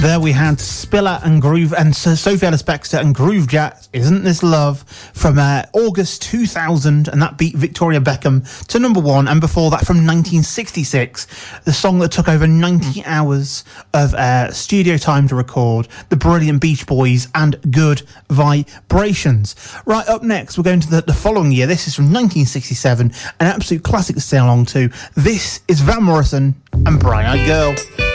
There we had Spiller and Groove and Sophie Ellis-Bextor and Groove Jack, Isn't This Love, from August 2000, and that beat Victoria Beckham to number one. And before that, from 1966, the song that took over 90 hours of studio time to record, the brilliant Beach Boys and Good Vibrations. Right, up next, we're going to the following year. This is from 1967, an absolute classic to stay along to. This is Van Morrison and Bright Eyed Girl.